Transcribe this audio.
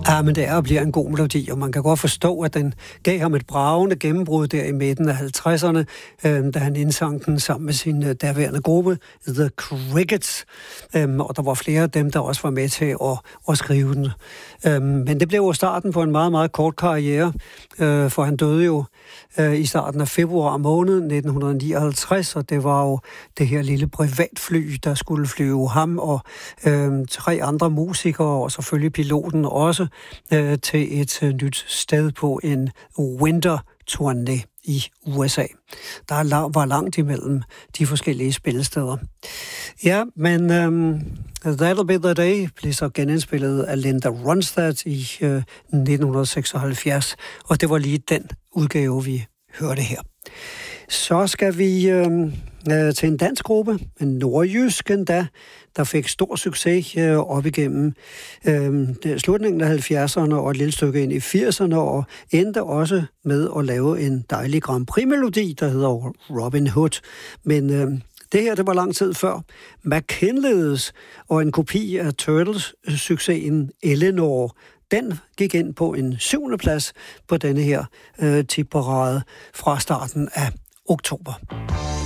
Ja, men det er og bliver en god melodi, og man kan godt forstå, at den gav ham et bragende gennembrud der i midten af 50'erne, da han indsang den sammen med sin derværende gruppe, The Crickets, og der var flere af dem, der også var med til at skrive den. Men det blev jo starten på en meget, meget kort karriere, for han døde jo i starten af februar måned 1959, og det var jo det her lille privatfly, der skulle flyve ham og 3 andre musikere, og selvfølgelig piloten også, til et nyt sted på en winterturné i USA. Der var langt imellem de forskellige spillesteder. Ja, men That'll Be The Day blev så genindspillet af Linda Ronstadt i 1976, og det var lige den udgave, vi hørte her. Så skal vi til en dansk gruppe, en nordjysk endda, der fik stor succes op igennem slutningen af 70'erne og et lille stykke ind i 80'erne, og endte også med at lave en dejlig Grand Prix-melodi, der hedder Robin Hood. Men det her, det var lang tid før McKinley's, og en kopi af Turtles-succesen Eleanor. Den gik ind på en 7. plads på denne her tipparade fra starten af oktober.